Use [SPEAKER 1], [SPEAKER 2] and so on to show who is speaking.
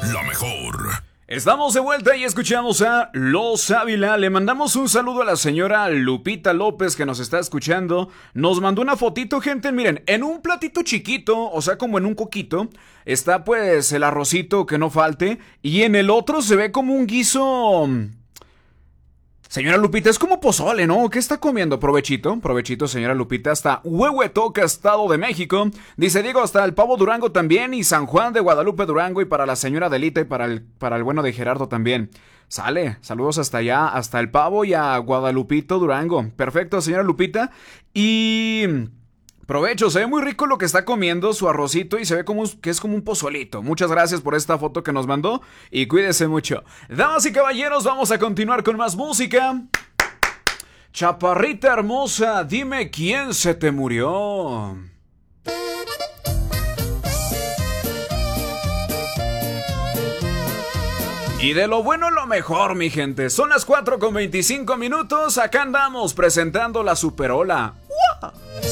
[SPEAKER 1] La mejor.
[SPEAKER 2] Estamos de vuelta y escuchamos a Los Ávila. Le mandamos un saludo a la señora Lupita López que nos está escuchando. Nos mandó una fotito, gente. Miren, en un platito chiquito, o sea, como en un coquito, está pues el arrocito que no falte. Y en el otro se ve como un guiso. Señora Lupita, es como pozole, ¿no? ¿Qué está comiendo? Provechito, provechito, señora Lupita. Hasta Huehuetoca, Estado de México. Dice Diego, hasta el Pavo Durango también. Y San Juan de Guadalupe Durango. Y para la señora Delita y para el bueno de Gerardo también. Sale, saludos hasta allá, hasta el Pavo y a Guadalupito Durango. Perfecto, señora Lupita. Y... provecho, se ve muy rico lo que está comiendo, su arrocito, y se ve como que es como un pozolito. Muchas gracias por esta foto que nos mandó y cuídese mucho. Damas y caballeros, vamos a continuar con más música. Chaparrita hermosa, dime quién se te murió. Y de lo bueno lo mejor, mi gente. Son las 4:25. Acá andamos presentando la Superola. ¡Uah!